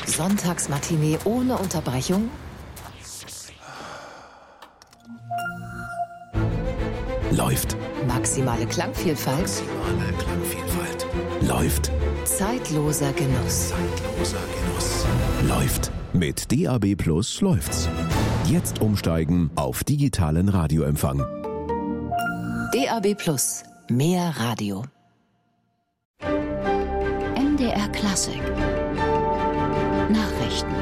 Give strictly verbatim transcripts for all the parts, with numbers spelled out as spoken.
Sonntagsmatinee ohne Unterbrechung? Läuft. Maximale Klangvielfalt? Maximale Klangvielfalt. Läuft. Zeitloser Genuss. Zeitloser Genuss. Läuft. Mit D A B Plus läuft's. Jetzt umsteigen auf digitalen Radioempfang. D A B Plus. Mehr Radio. M D R Klassik. Nachrichten.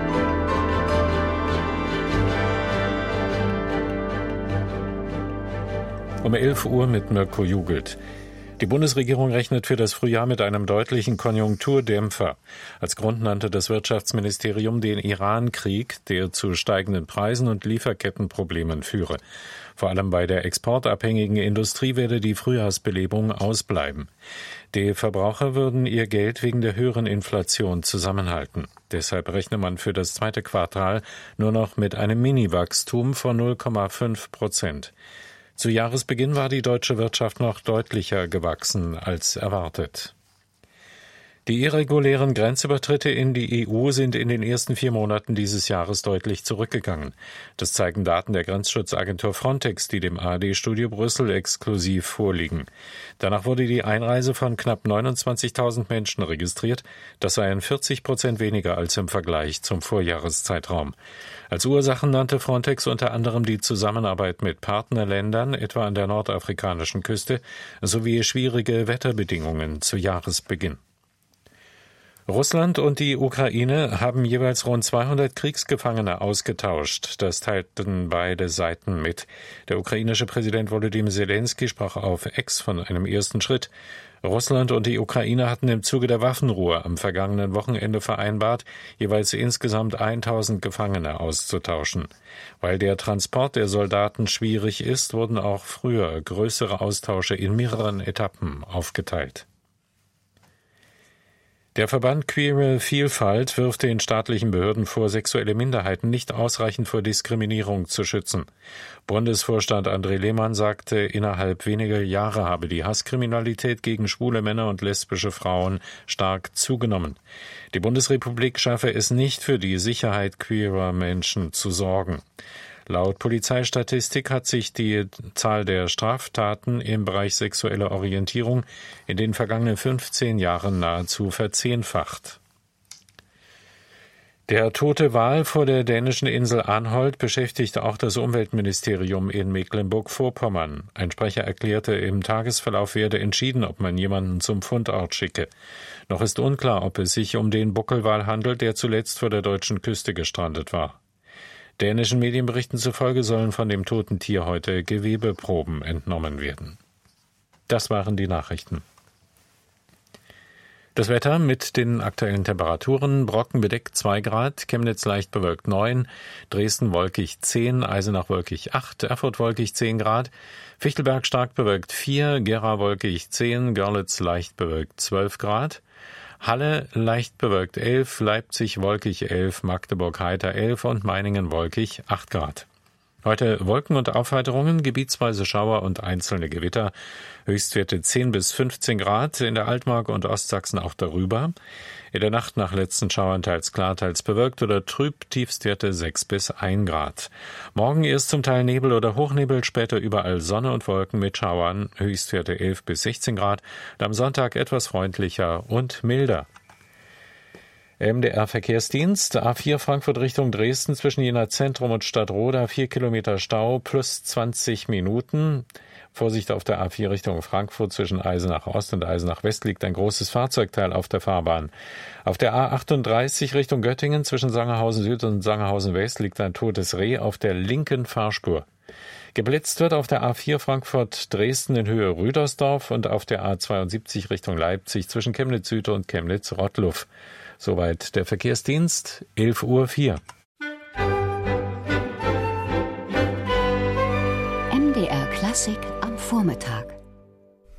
Um elf Uhr mit Mirko Jugelt. Die Bundesregierung rechnet für das Frühjahr mit einem deutlichen Konjunkturdämpfer. Als Grund nannte das Wirtschaftsministerium den Iran-Krieg, der zu steigenden Preisen und Lieferkettenproblemen führe. Vor allem bei der exportabhängigen Industrie werde die Frühjahrsbelebung ausbleiben. Die Verbraucher würden ihr Geld wegen der höheren Inflation zusammenhalten. Deshalb rechne man für das zweite Quartal nur noch mit einem Mini-Wachstum von null Komma fünf Prozent. Zu Jahresbeginn war die deutsche Wirtschaft noch deutlicher gewachsen als erwartet. Die irregulären Grenzübertritte in die E U sind in den ersten vier Monaten dieses Jahres deutlich zurückgegangen. Das zeigen Daten der Grenzschutzagentur Frontex, die dem A R D-Studio Brüssel exklusiv vorliegen. Danach wurde die Einreise von knapp neunundzwanzigtausend Menschen registriert. Das seien vierzig Prozent weniger als im Vergleich zum Vorjahreszeitraum. Als Ursachen nannte Frontex unter anderem die Zusammenarbeit mit Partnerländern, etwa an der nordafrikanischen Küste, sowie schwierige Wetterbedingungen zu Jahresbeginn. Russland und die Ukraine haben jeweils rund zweihundert Kriegsgefangene ausgetauscht. Das teilten beide Seiten mit. Der ukrainische Präsident Volodymyr Zelensky sprach auf X von einem ersten Schritt. Russland und die Ukraine hatten im Zuge der Waffenruhe am vergangenen Wochenende vereinbart, jeweils insgesamt tausend Gefangene auszutauschen. Weil der Transport der Soldaten schwierig ist, wurden auch früher größere Austausche in mehreren Etappen aufgeteilt. Der Verband Queere Vielfalt wirft den staatlichen Behörden vor, sexuelle Minderheiten nicht ausreichend vor Diskriminierung zu schützen. Bundesvorstand André Lehmann sagte, innerhalb weniger Jahre habe die Hasskriminalität gegen schwule Männer und lesbische Frauen stark zugenommen. Die Bundesrepublik schaffe es nicht, für die Sicherheit queerer Menschen zu sorgen. Laut Polizeistatistik hat sich die Zahl der Straftaten im Bereich sexuelle Orientierung in den vergangenen fünfzehn Jahren nahezu verzehnfacht. Der tote Wal vor der dänischen Insel Anholt beschäftigte auch das Umweltministerium in Mecklenburg-Vorpommern. Ein Sprecher erklärte, im Tagesverlauf werde entschieden, ob man jemanden zum Fundort schicke. Noch ist unklar, ob es sich um den Buckelwal handelt, der zuletzt vor der deutschen Küste gestrandet war. Dänischen Medienberichten zufolge sollen von dem toten Tier heute Gewebeproben entnommen werden. Das waren die Nachrichten. Das Wetter mit den aktuellen Temperaturen: Brocken bedeckt zwei Grad, Chemnitz leicht bewölkt neun, Dresden wolkig zehn, Eisenach wolkig acht, Erfurt wolkig zehn Grad, Fichtelberg stark bewölkt vier, Gera wolkig zehn, Görlitz leicht bewölkt zwölf Grad, Halle leicht bewölkt elf, Leipzig wolkig elf, Magdeburg heiter elf und Meiningen wolkig acht Grad. Heute Wolken und Aufheiterungen, gebietsweise Schauer und einzelne Gewitter. Höchstwerte zehn bis fünfzehn Grad, in der Altmark und Ostsachsen auch darüber. In der Nacht nach letzten Schauern teils klar, teils bewölkt oder trüb, Tiefstwerte sechs bis ein Grad. Morgen erst zum Teil Nebel oder Hochnebel, später überall Sonne und Wolken mit Schauern, Höchstwerte elf bis sechzehn Grad. Und am Sonntag etwas freundlicher und milder. M D R-Verkehrsdienst, A vier Frankfurt Richtung Dresden zwischen Jena Zentrum und Stadtroda, vier Kilometer Stau plus zwanzig Minuten. Vorsicht auf der A vier Richtung Frankfurt zwischen Eisenach Ost und Eisenach West liegt ein großes Fahrzeugteil auf der Fahrbahn. Auf der A achtunddreißig Richtung Göttingen zwischen Sangerhausen Süd und Sangerhausen West liegt ein totes Reh auf der linken Fahrspur. Geblitzt wird auf der A vier Frankfurt Dresden in Höhe Rüdersdorf und auf der A zweiundsiebzig Richtung Leipzig zwischen Chemnitz Süd und Chemnitz Rottluff. Soweit der Verkehrsdienst, elf Uhr vier. M D R Klassik am Vormittag.